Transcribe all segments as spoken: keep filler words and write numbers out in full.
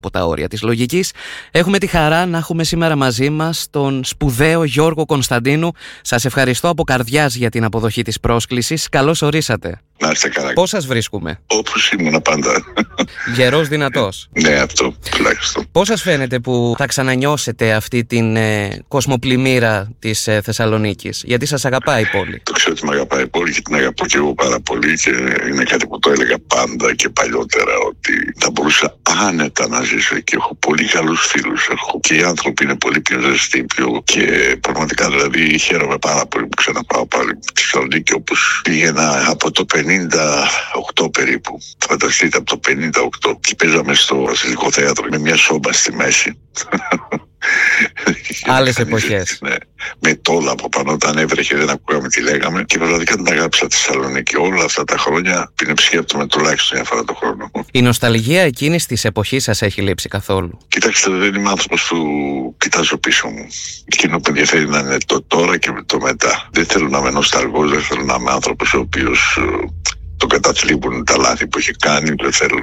από τα όρια της λογικής. Έχουμε τη χαρά να έχουμε σήμερα μαζί μας τον σπουδαίο Γιώργο Κωνσταντίνου. Σας ευχαριστώ από καρδιάς για την αποδοχή της πρόσκλησης. Καλώς ορίσατε. Να είστε καλά. Πώς σας βρίσκουμε? Όπως ήμουν πάντα. Γερός, δυνατός. Ναι, αυτό τουλάχιστον. Πώς σας φαίνεται που θα ξανανιώσετε αυτή την ε, κοσμοπλημμύρα της ε, Θεσσαλονίκης? Γιατί σας αγαπάει η πόλη. Το ξέρω ότι με αγαπάει η πόλη και την αγαπώ και εγώ πάρα πολύ, και είναι κάτι που το έλεγα πάντα και παλιότερα, ότι θα μπορούσα άνετα να ζήσω εκεί. Έχω πολύ καλούς φίλους. Έχω και οι άνθρωποι είναι πολύ πιο ζεστοί πιο... και πραγματικά δηλαδή χαίρομαι πάρα πολύ που ξαναπάω πάλι στη Θεσσαλονίκη, όπως πήγαινα από το πενήντα οκτώ περίπου. Φανταστείτε, από το πενήντα οκτώ, και παίζαμε στο Βασιλικό Θέατρο με μια σόμπα στη μέση. Άλλες εποχές. Ναι. Με τόλα από πάνω, όταν έβρεχε δεν ακούγαμε τι λέγαμε, και πραγματικά την αγάπησα τη Θεσσαλονίκη όλα αυτά τα χρόνια. Την επισκέπτομαι τουλάχιστον μια φορά το χρόνο. Η νοσταλγία εκείνης της εποχής σας έχει λείψει καθόλου? Κοιτάξτε, δεν είμαι άνθρωπος που κοιτάζω πίσω μου. Εκείνο που ενδιαφέρει να είναι το τώρα και το μετά. Δεν θέλω να είμαι νοσταλγός, δεν θέλω να είμαι άνθρωπος ο οποίος το καταθλίβουν τα λάθη που έχει κάνει. Δεν θέλω.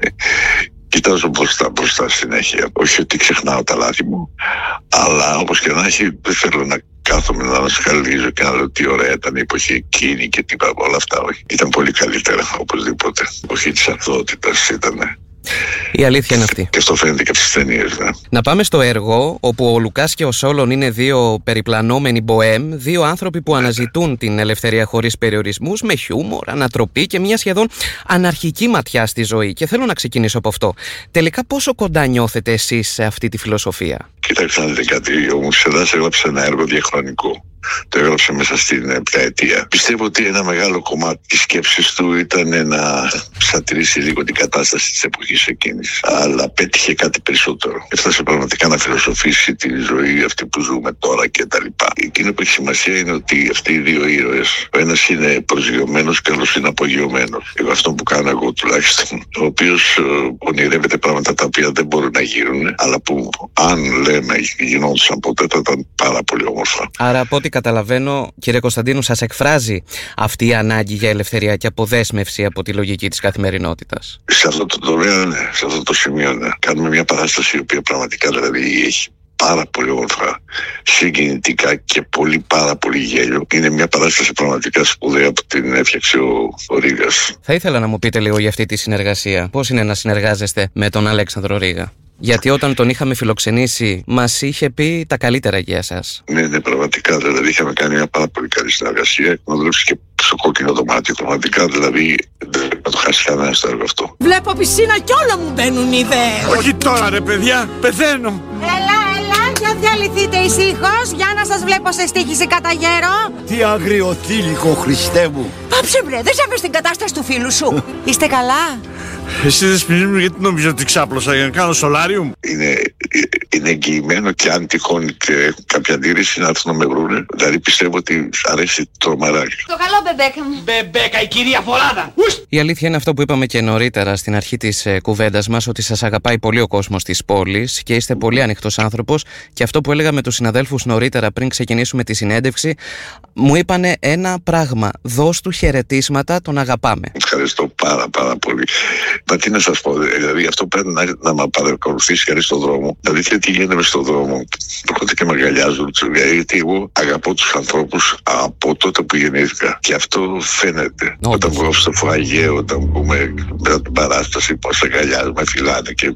Κοιτάζω μπροστά, μπροστά συνέχεια. Όχι ότι ξεχνάω τα λάθη μου, αλλά όπως και να έχει, δεν θέλω να κάθομαι να ανασχαλίζω και να λέω τι ωραία ήταν η εποχή εκείνη και τι είπα, όλα αυτά. Όχι. Ήταν πολύ καλύτερα, οπωσδήποτε. Η εποχή της αθωότητας ήταν. Η αλήθεια είναι αυτή. Και αυτό φαίνεται και στις ταινίες, ναι. Να πάμε στο έργο, όπου ο Λουκάς και ο Σόλων είναι δύο περιπλανόμενοι μποέμ, δύο άνθρωποι που αναζητούν την ελευθερία χωρίς περιορισμούς, με χιούμορ, ανατροπή και μια σχεδόν αναρχική ματιά στη ζωή. Και θέλω να ξεκινήσω από αυτό. Τελικά, πόσο κοντά νιώθετε εσείς σε αυτή τη φιλοσοφία? Κοιτάξτε, να δείτε κάτι. Ο Μουσελάς έγραψε ένα έργο διαχρονικό. Το έγραψε μέσα στην επταετία. Πιστεύω ότι ένα μεγάλο κομμάτι της σκέψης του ήταν να σατηρήσει λίγο την κατάσταση της εποχής εκείνης. Αλλά πέτυχε κάτι περισσότερο. Έφτασε πραγματικά να φιλοσοφήσει τη ζωή αυτή που ζούμε τώρα κτλ. Εκείνο που έχει σημασία είναι ότι αυτοί οι δύο ήρωες, ο ένας είναι προσγειωμένος και ο άλλος είναι απογειωμένος. Εγώ αυτό που κάνω εγώ τουλάχιστον, ο οποίος ονειρεύεται πράγματα τα οποία δεν μπορούν να γίνουν, αλλά που αν λέμε γινόντουσαν ποτέ θα ήταν πάρα πολύ όμορφα. Άρα, από ό,τι καταλαβαίνω, κύριε Κωνσταντίνου, σας εκφράζει αυτή η ανάγκη για ελευθερία και αποδέσμευση από τη λογική της καθημερινότητας. Σε αυτό το τομέα, ναι, σε αυτό το σημείο, ναι. Κάνουμε μια παράσταση η οποία πραγματικά δηλαδή έχει πάρα πολύ όμορφα, συγκινητικά και πολύ πάρα πολύ γέλιο. Είναι μια παράσταση πραγματικά σπουδαία που την έφτιαξε ο, ο Ρήγας. Θα ήθελα να μου πείτε λίγο για αυτή τη συνεργασία. Πώς είναι να συνεργάζεστε με τον Αλέξανδρο Ρήγα? Γιατί όταν τον είχαμε φιλοξενήσει, μας είχε πει τα καλύτερα για εσάς. Ναι, ναι, πραγματικά. Δηλαδή, είχαμε κάνει μια πάρα πολύ καλή συνεργασία. Έχουμε δουλέψει και στο κόκκινο δωμάτιο. Πραγματικά, δηλαδή, δεν θα το χάσει κανένα στο έργο αυτό. Βλέπω πισίνα κι όλα μου μπαίνουν ιδέες. Όχι τώρα, ρε παιδιά, πεθαίνω. Έλα, έλα, για διαλυθείτε ησύχως, για να σας βλέπω σε στοίχηση κατά γέρο. Τι αγριοθήλικο, Χριστέ μου. Πάψε βρε, δεν σέβεσαι την κατάσταση του φίλου σου. Είστε καλά? Εσύ δεν σπινίζουν, γιατί νομίζω ότι ξάπλωσα για να κάνω σολάριουμ. Είναι, είναι εγγυημένο, και αν τυχόν και έχουν κάποια αντίρρηση να έρθουν να με βρούνε. Δηλαδή πιστεύω ότι αρέσει τρομερά. Το καλό, μπεμπέκα μου. Μπεμπέκα, η κυρία Φοράδα. Η αλήθεια είναι αυτό που είπαμε και νωρίτερα στην αρχή της ε, κουβέντας μας, ότι σας αγαπάει πολύ ο κόσμος της πόλης και είστε πολύ ανοιχτός άνθρωπος. Και αυτό που έλεγα με τους συναδέλφους νωρίτερα πριν ξεκινήσουμε τη συνέντευξη, μου είπανε ένα πράγμα: δώσ' του χαιρετίσματα, τον αγαπάμε. Ευχαριστώ πάρα πάρα πολύ. Μα τι να σας πω, δηλαδή αυτό πρέπει να, να με παρακολουθήσει κανείς στον δρόμο. Δηλαδή τι γίνεται στον δρόμο, τότε και με αγκαλιάζουν, γιατί εγώ αγαπώ τους ανθρώπους από τότε που γεννήθηκα. Και αυτό φαίνεται. Oh, όταν βγω στο φουαγέ, όταν βγούμε μετά την παράσταση, πώς αγκαλιάζουμε, φιλάνε. Και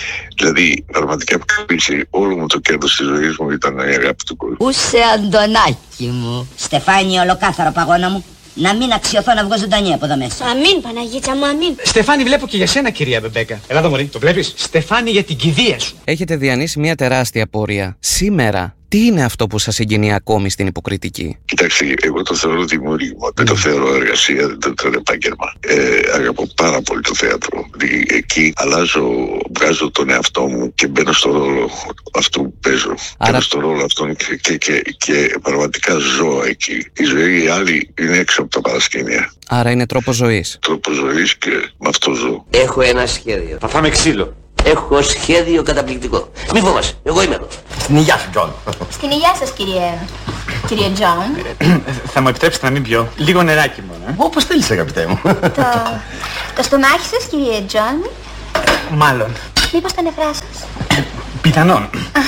δηλαδή πραγματικά πίσω όλο μου το κέρδος της ζωής μου ήταν η αγάπη του κόσμου. Ούσε Αντωνάκι μου. Στεφάνι, ολοκάθαρο παγώνα μου. Να μην αξιωθώ να βγω ζωντανή από εδώ μέσα. Αμήν, Παναγίτσα μου, αμήν. Στεφάνι, βλέπω και για σένα, κυρία Μπεμπέκα. Ελά εδώ, μωρή, το βλέπεις? Στεφάνι, για την κηδεία σου. Έχετε διανύσει μια τεράστια πορεία. Σήμερα, τι είναι αυτό που σας συγκινεί ακόμη στην υποκριτική? Κοιτάξτε, εγώ το θεωρώ δημιούργημα, δεν το θεωρώ εργασία, δεν το θεωρώ επάγγελμα. Ε, αγαπώ πάρα πολύ το θέατρο. Δηλαδή, εκεί αλλάζω, βγάζω τον εαυτό μου και μπαίνω στο ρόλο αυτού που παίζω. Άρα... Μπαίνω στο ρόλο αυτόν και, και, και, και πραγματικά ζω εκεί. Η ζωή η άλλη είναι έξω από τα παρασκήνια. Άρα είναι τρόπος ζωής. Τρόπος ζωής και με αυτό ζω. Έχω ένα σχέδιο. Θα φάμε ξύλο. Έχω σχέδιο καταπληκτικό. Μη φοβάσαι, εγώ είμαι εδώ. Στην υγειά σου, Τζον. Στην υγειά σας, κύριε... κύριε Τζον. Θα μου επιτρέψετε να μην πιω? Λίγο νεράκι μόνο. Όπως θέλεις, αγαπητέ μου. Το... το στομάχι σας, κύριε Τζον. Μάλλον. λείπω στα νευρά σας. Πιθανόν.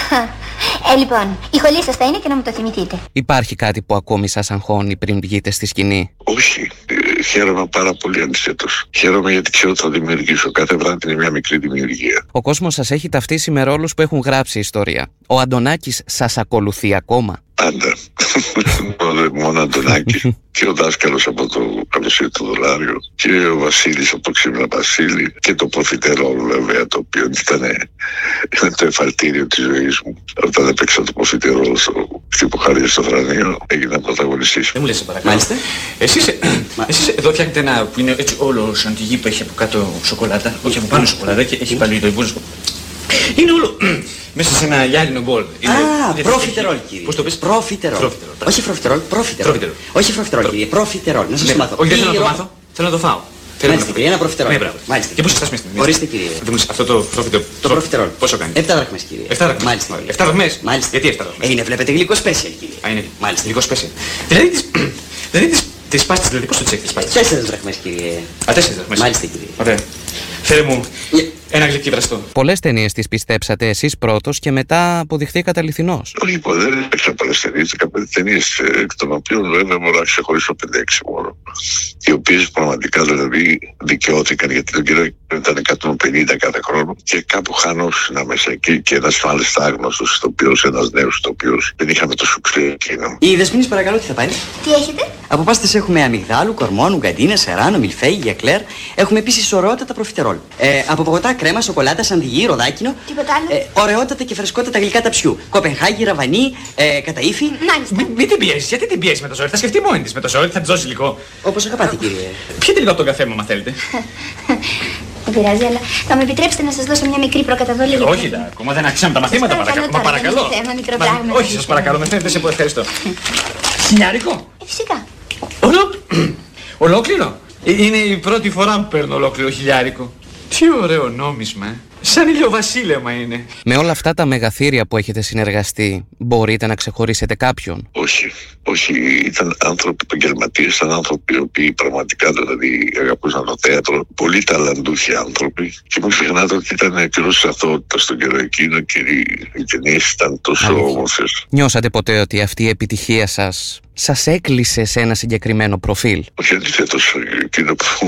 Ε, λοιπόν, η χολή σας θα είναι και να μου το θυμηθείτε. Υπάρχει κάτι που ακόμη σας αγχώνει πριν βγείτε στη σκηνή? Όχι. Ε, χαίρομαι πάρα πολύ αντιθέτως. Χαίρομαι γιατί ξέρω ότι θα δημιουργήσω. Κάθε βράδυ είναι μια μικρή δημιουργία. Ο κόσμος σας έχει ταυτίσει με ρόλους που έχουν γράψει ιστορία. Ο Αντωνάκης σας ακολουθεί ακόμα? Πάντα. Μόνο Αντωνάκη. Και ο δάσκαλος από το Καλοσύνη του Δολάριο. Και ο Βασίλης από το Ξύμνα Βασίλη. Και το προφιτερόλ, βέβαια, το οποίο ήταν το εφαλτήριο της ζωής μου. Όταν έπαιξα το προφιτερόλ στο Χτυποχάρι στο Θρανείο, έγινα πρωταγωνιστής. Δεν μου λες, σε παρακαλώ. Μάλιστα. Εσείς, εσείς εδώ φτιάχνετε ένα που είναι έτσι όλο σαν τη γη που έχει από κάτω σοκολάτα. Όχι, από πάνω σοκολάτα και έχει πάλι το υπόλοιπο. Είναι όλο μέσα σε ένα γυάλινο μπολ. Α, προφιτερόλ, κύριε. Πώς το πες? Προφιτερόλ. Όχι προφιτερόλ, προφιτερόλ. Όχι προφιτερόλ, κύριε. Προφιτερόλ. Να σας το μάθω. Όχι, δεν θέλω να το μάθω. Θέλω να το φάω. Μάλιστα, κύριε, ένα προφιτερόλ. Ναι, μπράβο. Μάλιστα. Και πώς σας μέσα στην Ορίστε, κύριε. Αυτό το προφιτερόλ. Το προφιτερόλ. Πόσο κάνει? Επτά δραχμές, κύριε. Επτά δραχμές. Μάλιστα. Επτά δραχμές. Μάλιστα. Γιατί επτά δραχμές? Είναι, βλέπετε, γλυκό special, κύριε. Α, είναι. Μάλιστα. Λίγο special. Δηλαδή τις... Δηλαδή τις... Τις πάστες, δηλαδή πώς το τσέχεις τις πάστες? Τέσσερις δραχμές, κύριε. Α, τέσσερις δραχμές. Μάλιστα, κύριε. Ωραία. Φέρε μου ένα γλυκί βραστό. Πολλές ταινίες τις πιστέψατε εσείς πρώτος και μετά αποδειχθήκατε αληθινός. Όχι, λοιπόν, δεν έπαιξα πολλές ταινίες, δεκαπέντε ταινίες, εκ των οποίων βέβαια μπορώ να ξεχωρίσω πέντε έξι μόνο. Οι οποίες πραγματικά δηλαδή δικαιώθηκαν, γιατί τον καιρό ήταν εκατόν πενήντα κάθε χρόνο και κάπου χανόσουνα μέσα εκεί και ένας μάλιστα άγνωστος ηθοποιός, ένας νέος ηθοποιός. Δεν είχαμε το σουξέ εκείνο. Η Δεσποινής, παρακαλώ, τι θα πάρει? Τι έχετε? Από πάστες έχουμε αμυγδάλου, κορμόνου, γκαντίνα, σεράνο, μιλφέη, γιακλέρ. Έχουμε επίσης ωραιότατα προφιτερόλ. Ε, από παγωτά, κρέμα, σοκολάτα, σανδιγί, ροδάκινο. Τίποτα άλλο? Ε, ωραιότατα και φρεσκότατα γλυκά ταψιού. Κοπενχάγη, ραβανί, ε, καταήφι. Μάλιστα. Μην μη την πιέσεις, γιατί την πιέσεις με το ζόρι? Θα σκεφτεί μόνη της με το ζόρι, θα της δώσει υλικό. Όπως αγαπάτε, κύριε. Πιείτε λίγο από τον καφέ μου, αν θέλετε. Δεν πειράζει, αλλά θα με επιτρέψετε να σας δώσω μια μικρή προκαταβολή? Όχι, τα, ακόμα δεν άρχισαμε τα μαθήματα, παρακαλώ. Μα παρακαλώ. Θέμα, Μα, όχι, σας παρακαλώ, με φαίνεται σε πω ευχαριστώ. Χιλιάρικο. Ε, φυσικά. Ολό... Ολόκληρο. Ε, είναι η πρώτη φορά που παίρνω ολόκληρο χιλιάρικο. Τι ωραίο νόμισμα, ε. Σαν ηλιοβασίλεμα είναι. Με όλα αυτά τα μεγαθύρια που έχετε συνεργαστεί, μπορείτε να ξεχωρίσετε κάποιον? Όχι, όχι, ήταν άνθρωποι επαγγελματίες, ήταν άνθρωποι οι οποίοι πραγματικά δηλαδή αγαπούσαν το θέατρο, πολύ ταλαντούχοι άνθρωποι. Και μην ξεχνάτε ότι ήταν καιρός αθωότητας στον καιρό εκείνο και οι ταινίες ήταν τόσο όμορφες. Νιώσατε ποτέ ότι αυτή η επιτυχία σας σας έκλεισε σε ένα συγκεκριμένο προφίλ? Όχι, αντιθέτως, εκείνο που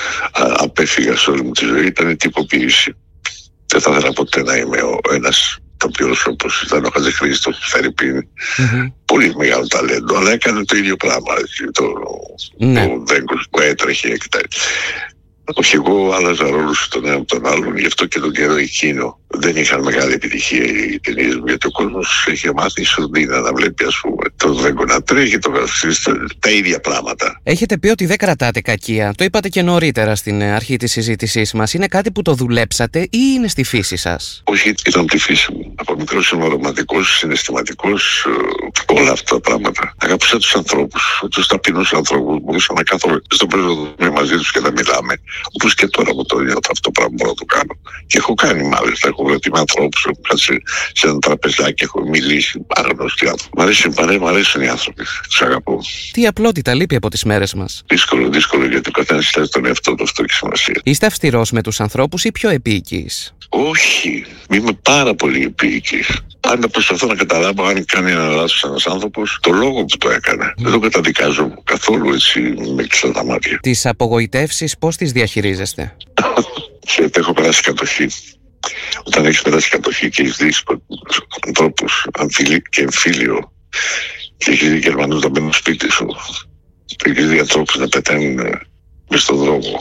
απέφυγα σε όλη μου τη ζωή ήταν η τυποποίηση. Δεν θα ήθελα ποτέ να είμαι ο ένας τοπιός όπως ήταν ο Χατζηχρήστος, Φερρυπίν. Mm-hmm. Πολύ μεγάλο ταλέντο, αλλά έκανε το ίδιο πράγμα. Το, ναι. Το δέγκος που έτρεχε και τα... Όχι, εγώ άλλαζα ρόλους τον ένα από τον άλλον, γι' αυτό και τον καιρό εκείνο δεν είχαν μεγάλη επιτυχία οι ταινίες μου, γιατί ο κόσμος είχε μάθει σουρδίνα να βλέπει, ας πούμε, το δέγκο να τρέχει, το γραφιστή, τα ίδια πράγματα. Έχετε πει ότι δεν κρατάτε κακία. Το είπατε και νωρίτερα στην αρχή της συζήτησής μας. Είναι κάτι που το δουλέψατε ή είναι στη φύση σας? Όχι, ήταν από τη φύση μου. Από μικρός είμαι ρομαντικός, συναισθηματικός, όλα αυτά τα πράγματα. Αγάπησα τους ανθρώπους, τους ταπεινούς ανθρώπους. Μπορούσα να κάθομαι στο πεζοδρόμιο μαζί τους και να μιλάμε. Όπως και τώρα που το νιώθω αυτό το πράγμα μπορώ να το κάνω. Και έχω κάνει μάλιστα. Έχω βρεθεί με ανθρώπους, έχω κάτσει σε ένα τραπεζάκι, έχω μιλήσει άγνωστοι άνθρωποι. Μ' αρέσει, μ' αρέσουν οι άνθρωποι. Τους αγαπώ. Τι απλότητα λείπει από τις μέρες μας. Δύσκολο, δύσκολο, γιατί ο καθένας κοιτάζει τον εαυτό του, αυτό έχει σημασία. Είστε αυστηρός με τους ανθρώπους ή πιο επίοικης? Όχι, είμαι πάρα πολύ επίοικης. Αν προσπαθώ να καταλάβω αν κάνει ένα λάθος ένας άνθρωπος, το λόγο που το έκανε. Δεν το καταδικάζω καθόλου έτσι με κλειστά τα μάτια. Τις απογοητεύσεις πώς τις διαχειρίζεστε? Ξέρετε, έχω περάσει κατοχή. Όταν έχεις περάσει κατοχή και έχεις δει ανθρώπους και εμφύλιο και έχεις δει Γερμανούς να μπαίνουν στο σπίτι σου και έχεις δει ανθρώπους να πετάνε μες στον δρόμο,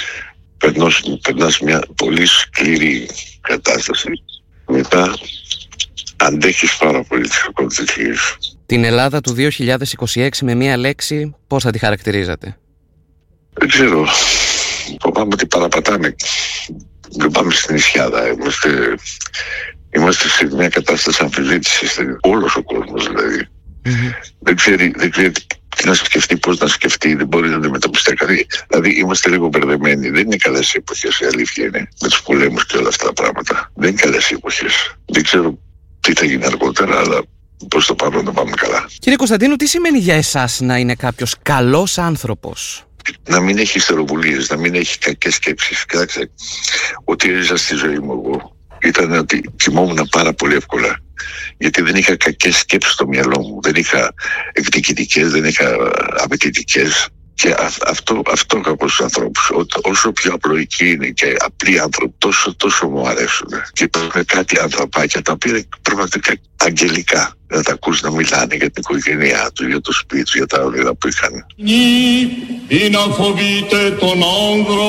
περνάς μια πολύ σκληρή κατάσταση. Μετά αντέχεις πάρα πολύ τις κακότητες. Την Ελλάδα του δύο χιλιάδες είκοσι έξι με μία λέξη, πώς θα τη χαρακτηρίζατε? Δεν ξέρω. Φοβάμαι ότι παραπατάμε. Δεν πάμε στην Ισιάδα. Είμαστε, είμαστε σε μια κατάσταση αμφισβήτησης. Όλος ο κόσμος δηλαδή. Mm-hmm. Δεν ξέρει, δεν ξέρει τι να σκεφτεί, πώς να σκεφτεί, δεν μπορεί να αντιμετωπιστεί. Δηλαδή είμαστε λίγο μπερδεμένοι. Δεν είναι καλές οι εποχές, η αλήθεια είναι. Με τους πολέμους και όλα αυτά τα πράγματα. Δεν είναι καλές οι εποχές. Δεν ξέρω τι θα γίνει αργότερα, αλλά προς το παρόν δεν πάμε καλά. Κύριε Κωνσταντίνου, τι σημαίνει για εσάς να είναι κάποιος καλός άνθρωπος? Να μην έχει ιστεροβουλίες, να μην έχει κακές σκέψεις. Κοιτάξτε, ό,τι έζησα στη ζωή μου εγώ, ήταν ότι κοιμόμουν πάρα πολύ εύκολα. Γιατί δεν είχα κακές σκέψεις στο μυαλό μου. Δεν είχα εκδικητικές, δεν είχα απαιτητικές. Και α, αυτό, αυτό από τους ανθρώπους. Ό, όσο πιο απλοϊκοί είναι και απλοί άνθρωποι, τόσο, τόσο μου αρέσουν. Και υπάρχουν κάτι ανθρωπάκια τα οποία είναι πραγματικά αγγελικά. Να τα ακούς να μιλάνε για την οικογένειά του, για το σπίτι του, για τα όνειρα που είχαν. Ή να φοβείτε τον άνδρο.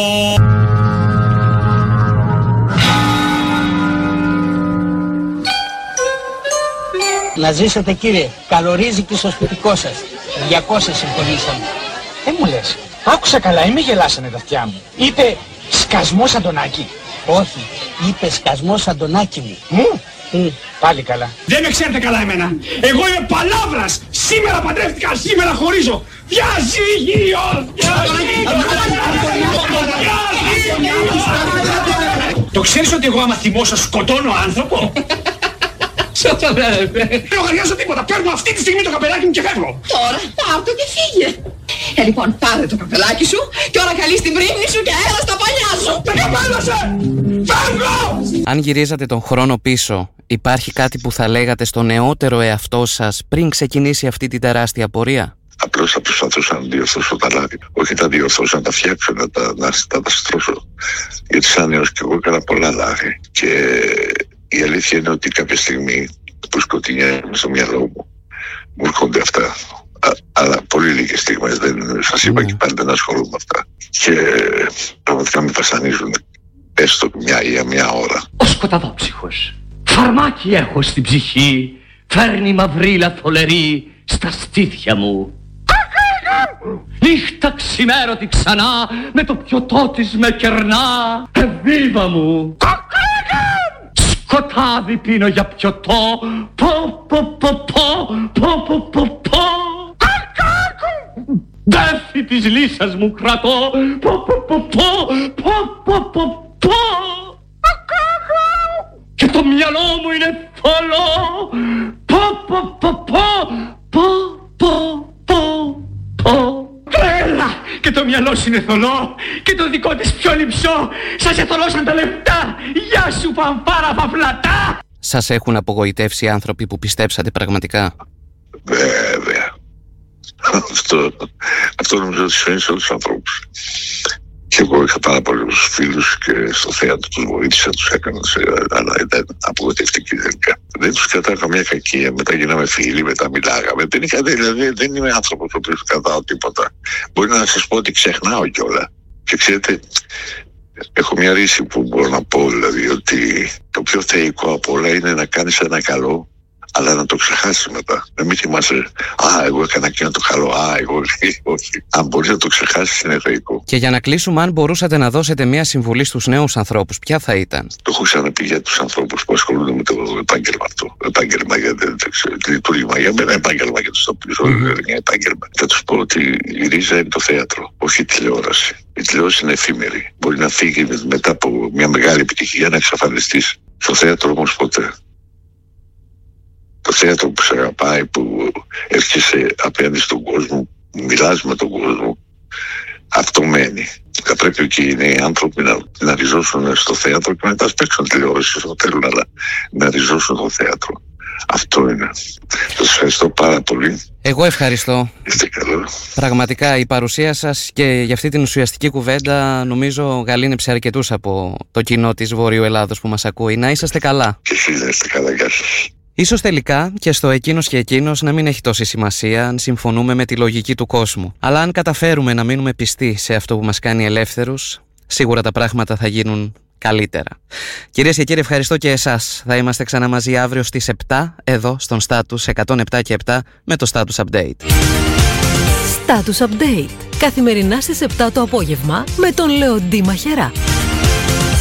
Να ζήσετε, κύριε. Καλορίζει και στο σπιτικό σας. διακόσια συμφωνήσαμε. Δεν μου λες. Άκουσα καλά, ή με γελάσανε τα αυτιά μου. Είπε σκασμός Αντωνάκη. Όχι, είπε σκασμός Αντωνάκη μου. Μου. Mm. Πάλι καλά. Δεν με ξέρετε καλά εμένα. Εγώ είμαι παλάβρας. Σήμερα παντρεύτηκα, σήμερα χωρίζω. Διαζύγιο! Το ξέρεις ότι εγώ άμα θυμώσω σκοτώνω άνθρωπο? Δεν λογαριάζω τίποτα. Παίρνω αυτή τη στιγμή το καπελάκι μου και φεύγω. Τώρα πάρ' το και φύγε. Ε, λοιπόν, πάρε το καπελάκι σου και ώρα καλή στην πρίμνη σου και έλα στα παλιά σου. Τα καπέλωσε! Φεύγω! Αν γυρίζατε τον χρόνο πίσω, υπάρχει κάτι που θα λέγατε στο νεότερο εαυτό σας πριν ξεκινήσει αυτή την τεράστια πορεία? Απλώς θα προσπαθούσα να διορθώσω τα λάθη. Όχι τα διορθώσω, να τα φτιάξω, να τα, να, να τα στρώσω. Γιατί σαν νέος και εγώ έκανα πολλά λάθη. Και η αλήθεια είναι ότι κάποια στιγμή που σκοτεινιάζει στο μυαλό μου, μου έρχονται αυτά. Α, αλλά πολύ λίγες στιγμές, δεν σας είπα mm. και πάλι δεν ασχολούμαι με αυτά. Και πραγματικά με βασανίζουν έστω μια ή μια ώρα. Ο σκοταδόψυχος, φαρμάκι έχω στην ψυχή, φέρνει μαυρίλα θολερή στα στήθια μου. Νύχτα ξημέρωτη ξανά, με το πιωτό της με κερνά, εβίβα μου. Σκοτάδι πίνω για πιωτό, πω πω πω πω, πω πω πω πω. Δέφη της λύσας μου κρατώ, πω πω πω πω, πω πω πω πω. Και το μυαλό μου είναι θολό, πω πω πω πω, πω πω πω πω. Τρέλα! Και το μυαλό σου είναι θολό και το δικό της πιο λυψό. Σας εθολώσαν τα λεπτά. Γεια σου φανφάρα φαφλατά. Σας έχουν απογοητεύσει άνθρωποι που πιστέψατε πραγματικά? Βέβαια. Αυτό, αυτό νομίζω ότι συμβαίνει σε όλους τους ανθρώπους. Και εγώ είχα πάρα πολλούς φίλους και στο θέατρο τους βοήθησα, τους έκανα, αλλά ήταν απογοητευτικοί τελικά. Δεν τους κρατάω καμία κακία, μετά γίναμε φίλοι, μετά μιλάγαμε. Δεν, είχα, δηλαδή, δεν είμαι άνθρωπος ο οποίος κρατάω τίποτα. Μπορεί να σας πω ότι ξεχνάω κιόλα. Και ξέρετε, έχω μια ρίση που μπορώ να πω, δηλαδή, ότι το πιο θεϊκό από όλα είναι να κάνεις ένα καλό, αλλά να το ξεχάσεις μετά. Να μην θυμάσαι, α, εγώ έκανα εκείνο το καλό, α, εγώ όχι. Αν μπορείς να το ξεχάσεις, είναι θεϊκό. Και για να κλείσουμε, αν μπορούσατε να δώσετε μια συμβουλή στους νέους ανθρώπους, ποια θα ήταν? Το έχω ξαναπεί για τους ανθρώπους που ασχολούνται με το επάγγελμα αυτό. Επάγγελμα για το λειτουργήμα. Για μένα επάγγελμα, για τους τοπίους, mm-hmm. είναι επάγγελμα. Θα τους πω ότι η ρίζα είναι το θέατρο, όχι η τηλεόραση. Η τηλεόραση είναι εφήμερη. Μπορεί να φύγει μετά από μια μεγάλη επιτυχία να εξαφανιστείς. Στο θέατρο όμως ποτέ. Το θέατρο που σε αγαπάει, που έρχεσαι απέναντι στον κόσμο, μιλάς με τον κόσμο, αυτό μένει. Θα πρέπει και οι νέοι άνθρωποι να, να ριζώσουν στο θέατρο και μετά παίξουν τηλεόραση όσο θέλουν, αλλά να ριζώσουν στο θέατρο. Αυτό είναι. Σας ευχαριστώ πάρα πολύ. Εγώ ευχαριστώ. Είστε καλό. Πραγματικά η παρουσία σας και για αυτή την ουσιαστική κουβέντα νομίζω γαλήνεψε αρκετούς από το κοινό της Βόρειου Ελλάδος που μας ακούει. Να είσαστε καλά. Και εσείς να είστε καλά. Γεια σας. Ίσως τελικά και στο εκείνος και εκείνος να μην έχει τόση σημασία αν συμφωνούμε με τη λογική του κόσμου. Αλλά αν καταφέρουμε να μείνουμε πιστοί σε αυτό που μας κάνει ελεύθερους, σίγουρα τα πράγματα θα γίνουν καλύτερα. Κυρίες και κύριοι, ευχαριστώ και εσάς. Θα είμαστε ξανά μαζί αύριο στις επτά εδώ στον Status εκατόν επτά και επτά με το Status Update. Status Update. Καθημερινά στις επτά το απόγευμα με τον Λεοντή Μαχερά.